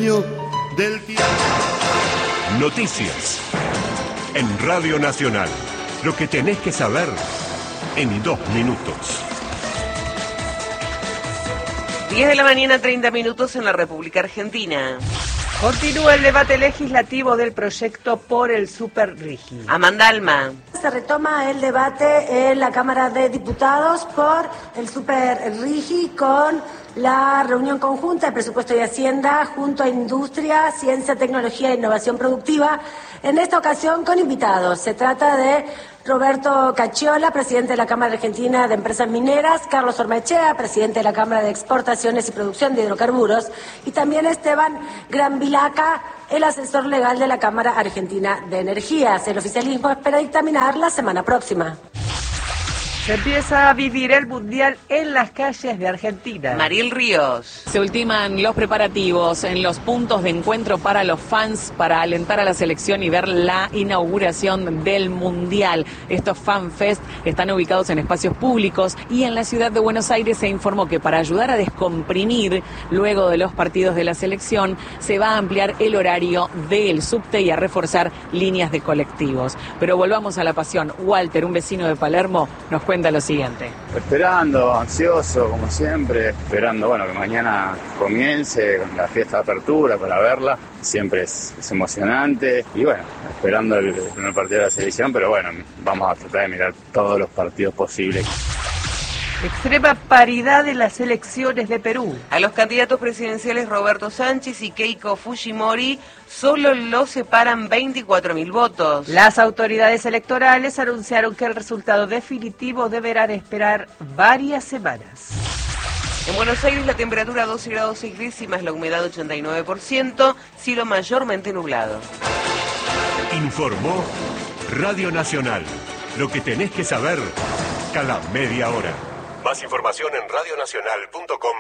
dueño del tiempo. Noticias en Radio Nacional. Lo que tenés que saber en 2 minutos. 10 de la mañana, 30 minutos en la República Argentina. Continúa el debate legislativo del proyecto por el Super Rigi. Amanda Alma. Se retoma el debate en la Cámara de Diputados por el Super Rigi con la reunión conjunta de Presupuesto y Hacienda junto a Industria, Ciencia, Tecnología e Innovación Productiva, en esta ocasión con invitados. Se trata de Roberto Cacciola, presidente de la Cámara Argentina de Empresas Mineras, Carlos Ormaechea, presidente de la Cámara de Exportaciones y Producción de Hidrocarburos, y también Esteban Granvilaca, el asesor legal de la Cámara Argentina de Energías. El oficialismo espera dictaminar la semana próxima. Se empieza a vivir el Mundial en las calles de Argentina. Mariel Ríos. Se ultiman los preparativos en los puntos de encuentro para los fans para alentar a la selección y ver la inauguración del Mundial. Estos FanFest están ubicados en espacios públicos y en la ciudad de Buenos Aires se informó que para ayudar a descomprimir luego de los partidos de la selección se va a ampliar el horario del subte y a reforzar líneas de colectivos. Pero volvamos a la pasión. Walter, un vecino de Palermo, nos cuenta lo siguiente. Esperando, ansioso como siempre, esperando que mañana comience con la fiesta de apertura para verla. Siempre es emocionante y esperando el primer partido de la selección, pero vamos a tratar de mirar todos los partidos posibles. Extrema paridad en las elecciones de Perú. A los candidatos presidenciales Roberto Sánchez y Keiko Fujimori solo los separan 24.000 votos. Las autoridades electorales anunciaron que el resultado definitivo deberá esperar varias semanas. En Buenos Aires la temperatura 12 grados 6 décimas, la humedad 89%, cielo mayormente nublado. Informó Radio Nacional. Lo que tenés que saber cada media hora. Más información en radionacional.com.